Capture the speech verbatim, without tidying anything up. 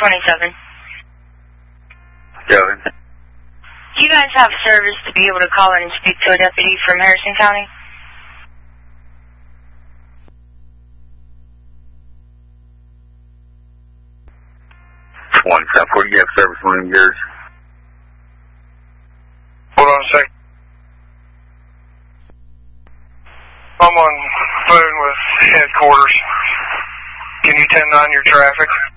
twenty-seven. Kevin. Do you guys have service to be able to call in and speak to a deputy from Harrison County? One step. Where do you have service room yours? Hold on a sec. I'm on phone with headquarters. Can you ten nine your traffic?